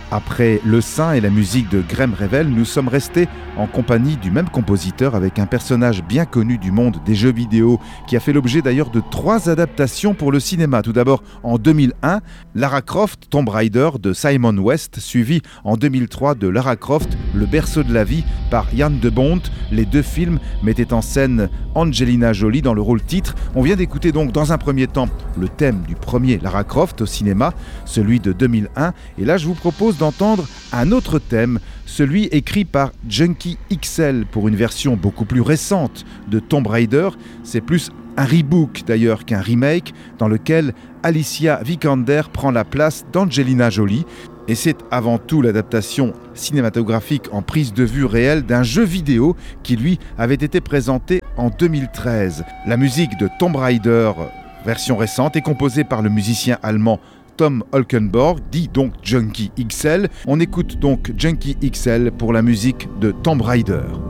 Après Le Saint et la musique de Graeme Revell, nous sommes restés en compagnie du même compositeur avec un personnage bien connu du monde des jeux vidéo qui a fait l'objet d'ailleurs de 3 adaptations pour le cinéma. Tout d'abord en 2001, Lara Croft, Tomb Raider de Simon West, suivi en 2003 de Lara Croft, Le berceau de la vie par Jan de Bont. Les 2 films mettaient en scène Angelina Jolie dans le rôle titre. On vient d'écouter donc dans un premier temps le thème du premier Lara Croft au cinéma, celui de 2001. Et là je vous propose d'entendre un autre thème, celui écrit par Junkie XL pour une version beaucoup plus récente de Tomb Raider. C'est plus un reboot d'ailleurs qu'un remake dans lequel Alicia Vikander prend la place d'Angelina Jolie. Et c'est avant tout l'adaptation cinématographique en prise de vue réelle d'un jeu vidéo qui lui avait été présenté en 2013. La musique de Tomb Raider, version récente, est composée par le musicien allemand Tom Holkenborg, dit donc Junkie XL. On écoute donc Junkie XL pour la musique de Tomb Raider.